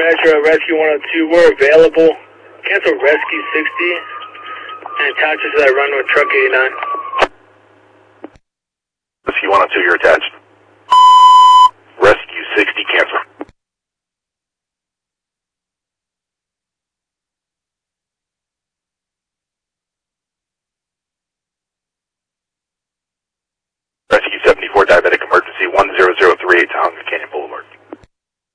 Metro Rescue 102, we're available. Cancel Rescue 60 and attach us to that run with Truck 89. Rescue 102, you're attached. Rescue 60, cancel.